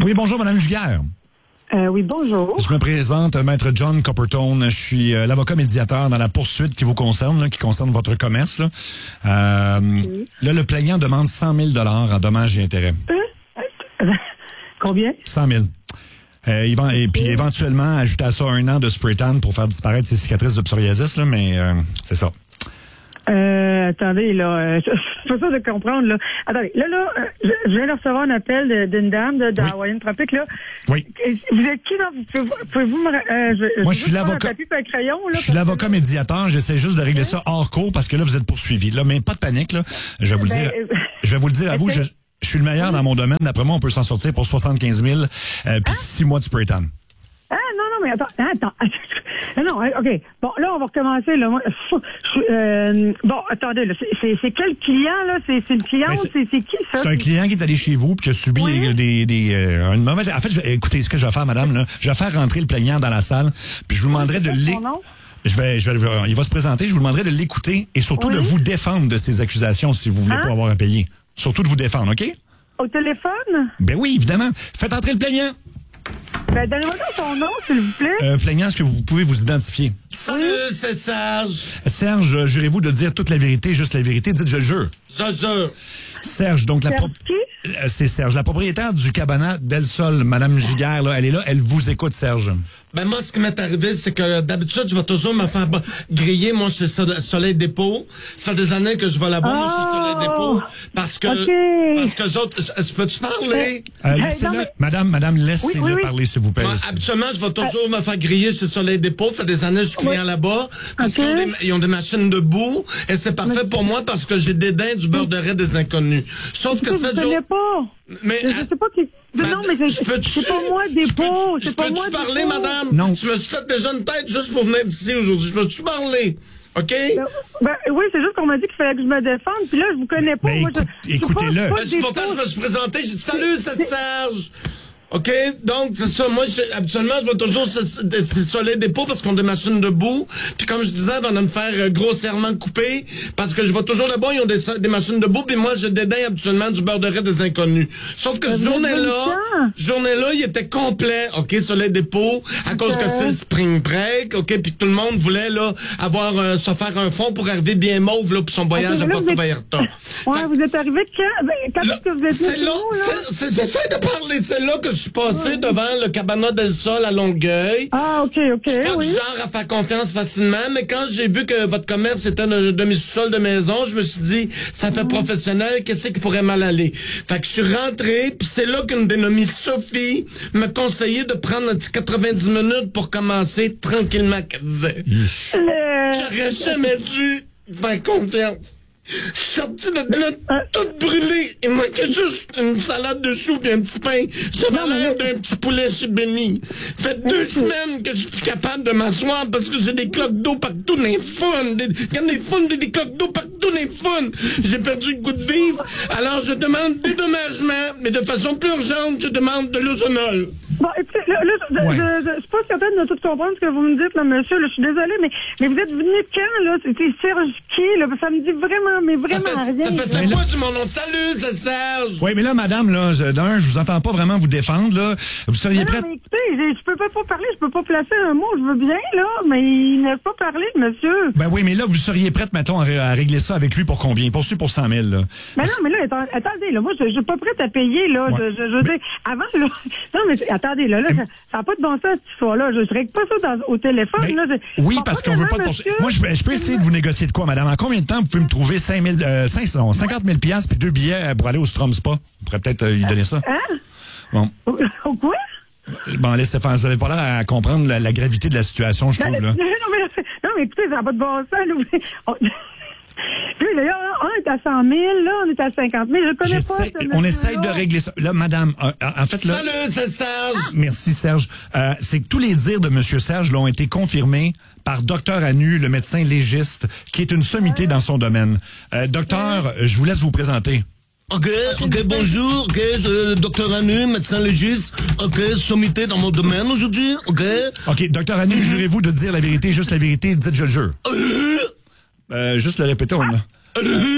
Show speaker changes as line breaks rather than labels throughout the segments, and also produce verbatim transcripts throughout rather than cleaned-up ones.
Oui, bonjour, Madame Giguère.
Euh, oui, bonjour.
Je me présente, Maître John Coppertone. Je suis euh, l'avocat médiateur dans la poursuite qui vous concerne, là, qui concerne votre commerce. Là, euh, oui. là le plaignant demande cent mille dollars en dommages et intérêts.
Euh, combien?
cent mille. Euh, il va, et puis éventuellement, ajouter à ça un an de spray tan pour faire disparaître ses cicatrices de psoriasis, là, mais euh, c'est ça.
Euh, attendez, là, euh, c'est pas ça de comprendre, là. Attendez, là, là, euh, je, je viens de recevoir un appel de, d'une dame de, de
oui.
Hawaiian Tropic, là.
Oui.
Vous êtes qui, là? Pouvez-vous, pouvez-vous me, euh, je,
Moi,
je
je suis l'avocat.
Un papier, un crayon, là,
je suis l'avocat
là,
médiateur. J'essaie juste de régler oui. ça hors cours parce que là, vous êtes poursuivi. Là, mais pas de panique, là. Je vais vous le
ben,
dire. Euh, je vais vous le dire à vous. Je, je suis le meilleur dans mon domaine. D'après moi, on peut s'en sortir pour soixante-quinze mille, euh, puis six mois de spray tan.
Ah, non, non, mais attends, attends. Non, OK. Bon, là, on va recommencer, là. Moi, euh, bon, attendez, là. C'est, c'est, c'est quel client, là? C'est, c'est une cliente? C'est, c'est, c'est qui, ça?
C'est un client qui est allé chez vous puis qui a subi oui. des, des, euh, une mauvaise... En fait, je, écoutez, ce que je vais faire, madame, là, je vais faire rentrer le plaignant dans la salle, puis je vous demanderai de l'écouter. Je vais, je vais, il va se présenter, je vous demanderai de l'écouter et surtout oui. de vous défendre de ces accusations si vous voulez hein? pas avoir à payer. Surtout de vous défendre, OK?
Au téléphone?
Ben oui, évidemment. Faites entrer le plaignant.
Ben, donnez-moi son nom, s'il vous plaît.
Euh, plaignant, est-ce que vous pouvez vous identifier?
Salut, c'est Serge.
Serge, jurez-vous de dire toute la vérité, juste la vérité? Dites, je le jure.
Je jure.
Serge, donc la
Serge
pro- euh, c'est Serge, la propriétaire du Cabana del Sol, Madame Giguère, là, elle est là, elle vous écoute, Serge.
Ben moi, ce qui m'est arrivé, c'est que d'habitude, je vais toujours me faire griller, moi, chez Soleil Dépôt. Ça fait des années que je vais là-bas, oh! moi, chez Soleil Dépôt, parce que, okay. parce que les autres, je peux-tu parler?
Euh, laissez-le, mais... Madame, Madame, laissez-le oui, oui, oui. parler, s'il vous plaît.
Moi, habituellement, je vais toujours euh... me faire griller chez Soleil Dépôt. Ça fait des années que je suis client oui. là-bas, parce okay. qu'ils ont des, ils ont des machines de boue, et c'est parfait mais... pour moi parce que j'ai dédain du beurre de raie des inconnus. Sauf que cette journée...
Mais je, je sais pas qui. Mais non, mais c'est pas moi dépôt. C'est pas moi.
Peux-tu parler, madame?
Non.
Je me suis fait déjà une tête juste pour venir d'ici aujourd'hui. Je peux-tu parler? OK?
Ben, ben, oui, c'est juste qu'on m'a dit qu'il fallait que je me défende. Puis là, je vous connais pas.
Ben,
moi,
écoute,
je,
écoutez-le.
Ben, je, pourtant, je me suis présenté. J'ai dit salut, c'est Serge. OK? Donc, c'est ça. Moi, je, habituellement, je vais toujours c'est Soleil Dépôt parce qu'on a des machines de boue. Puis comme je disais, avant de me faire euh, grossièrement couper, parce que je vais toujours là-bas, ils ont des, des machines de boue, puis moi, je dédaille habituellement du beurre de raie des inconnus. Sauf que cette journée-là, journée-là, il était complet, OK, Soleil Dépôt, à okay. cause que c'est Spring Break, OK, puis tout le monde voulait, là, avoir, euh, se faire un fond pour arriver bien mauve, là, pour son voyage okay, à Porto Vallarta.
Ouais, fait, vous êtes arrivé quand? Ben, quand est-ce que vous êtes
c'est là, là? J'essaie de parler, c'est là que je suis passé ouais. devant le Cabana del Sol à Longueuil.
Ah, OK, OK.
Je suis pas
oui.
du genre à faire confiance facilement, mais quand j'ai vu que votre commerce était un demi-sous-sol de maison, je me suis dit, ça fait mmh. professionnel, qu'est-ce qui pourrait mal aller? Fait que je suis rentré, puis c'est là qu'une dénommée Sophie m'a conseillé de prendre un petit quatre-vingt-dix minutes pour commencer tranquillement, qu'elle disait. Le... J'aurais jamais dû faire confiance. Je suis sorti de là toute brûlée. Il manquait juste une salade de choux et un petit pain. J'avais l'air d'un petit poulet chez Benny. Fait deux semaines que je suis plus capable de m'asseoir parce que j'ai des cloques d'eau partout dans les faunes. Des, quand des faunes, des, des cloques d'eau partout dans les faunes. J'ai perdu le goût de vivre. Alors je demande dédommagement, mais de façon plus urgente, je demande de l'ozonol.
Bon, écoutez, là, là ouais. je, je, je suis pas certaine de tout comprendre ce que vous me dites, là, monsieur. Là, je suis désolée, mais, mais vous êtes venu quand, là? C'était Serge qui, là? Ça me dit vraiment, mais vraiment
ça fait,
rien.
Ça fait cinq fois du mon nom. Salut, c'est Serge!
Oui, mais là, madame, là, d'un, je vous entends pas vraiment vous défendre, là. Vous seriez prête?
Non, mais écoutez, je, je peux pas, pas parler, je peux pas placer un mot, je veux bien, là, mais il n'a pas parlé, monsieur.
Ben oui, mais là, vous seriez prête, mettons, à, à régler ça avec lui pour combien? Poursuit pour cent mille, là.
Ben non, mais là, attendez, attendez là, moi, je, je suis pas prête à payer, là. Ouais. Je, je, je veux dire, avant, là, non, mais attendez, là, là, ça n'a pas de bon sens, cette histoire-là. Je ne règle pas ça dans, au téléphone,
ben,
là. Je,
oui, parce qu'on veut pas de poursuite. Moi, je, je peux essayer de vous négocier de quoi, madame? En combien de temps vous pouvez me trouver cinq mille, euh, cinq cents, cinquante mille piastres puis deux billets pour aller au Strom Spa? On pourrait peut-être euh, lui donner ça.
Hein?
Bon.
Au quoi?
Bon, laissez faire. Vous n'avez pas l'air à comprendre la, la gravité de la situation, je trouve, là.
Non, mais, non, mais écoutez, ça n'a pas de bon sens, là. Puis d'ailleurs, on est à cent mille, là, on est à cinquante mille, je connais pas ça.
On essaye de régler ça. Là, madame, euh, en fait, là...
Salut, c'est Serge!
Ah, merci, Serge. Euh, c'est que tous les dires de monsieur Serge l'ont été confirmés par docteur Anu, le médecin légiste, qui est une sommité dans son domaine. Euh, docteur, je vous laisse vous présenter.
OK, OK, bonjour, OK, je, docteur Anu, médecin légiste, OK, sommité dans mon domaine aujourd'hui, OK.
OK, docteur Anu, mm-hmm. jurez-vous de dire la vérité, juste la vérité, dites je le jure.
Euh,
euh, juste le répéter, on a...
Euh,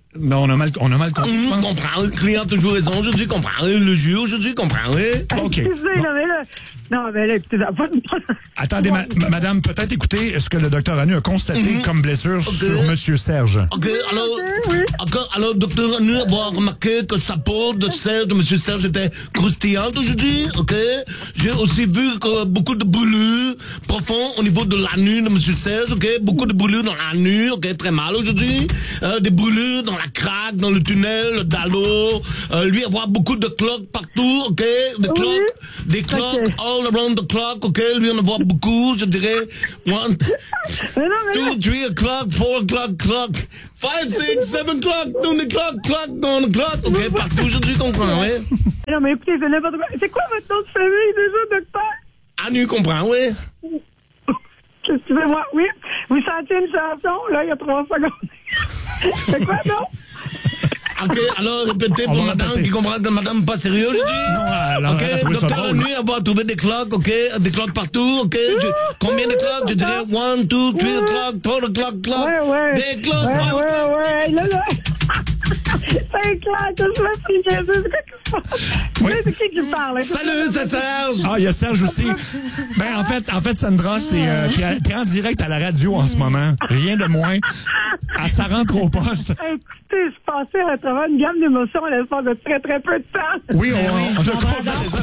Non, on a mal, on a mal compris.
On comprend, le client a toujours raison, aujourd'hui, comprend, le juge, aujourd'hui, comprend, oui.
OK.
Excusez,
Bon.
non, mais là, non, mais là, écoutez, ça va pas-
Attendez, ma- ma- madame, peut-être écoutez ce que le docteur Anu a constaté
Mm-hmm.
comme blessure
OK.
sur Monsieur Serge.
Ok, alors,
oui.
encore, alors, docteur Anu, avoir remarqué que sa peau de Serge, de monsieur Serge, était croustillante aujourd'hui, ok? J'ai aussi vu que beaucoup de brûlures profondes au niveau de l'anu de monsieur Serge, ok? Beaucoup de brûlures dans l'anu, ok? Très mal aujourd'hui. Euh, des brûlures dans la craque, dans le tunnel, le dallo. Euh, lui avoir beaucoup de cloques partout, ok? Des
Oui.
cloques, des cloques
Ok.
all around the clock, ok? Lui en avoir beaucoup, je dirais. One,
Mais non, mais là,
two, three o'clock, four o'clock, clock, five, six, seven o'clock, down the clock, clock, down the clock. Ok, partout, je tu comprends, oui.
non, mais écoutez, c'est n'importe quoi. C'est quoi votre nom de famille, déjà, docteur?
Anu comprend, oui.
Excusez-moi, oui. Vous sentiez une chanson, là, il y a trois secondes. C'est quoi, non?
Ok, alors répétez
On
pour
va
madame
répéter.
qui comprend que madame pas sérieux, je dis.
Non, elle a-
Ok,
elle a trouvé ça
docteur
drôle.
Anu, avoir trouvé des cloques, ok, des cloques partout, ok. Je- combien de cloques? Je dirais one, two, three o'clock, four o'clock, clock.
Ouais, ouais.
Des cloques,
Ouais,
ouais.
ouais, ouais. Là, là. C'est clair que je me suis niaiseux. C'est quoi qui se passe?
Oui.
C'est qui qui parle?
Salut, c'est Serge.
Ah, il y a Serge aussi. Ben, en fait, en fait, Sandra, c'est, euh, t'es, à- t'es en direct à la radio en ce moment. Rien de moins. À sa rentre au poste.
Écoutez, je passais à travers une gamme d'émotions à l'espace de très, très peu de temps.
Oui, on, on, on a constaté ça.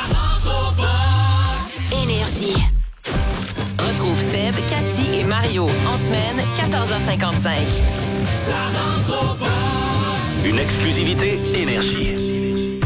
Énergie. Retrouve Seb, Cathy et Mario en semaine, quatorze heures cinquante-cinq.
Une exclusivité Énergie.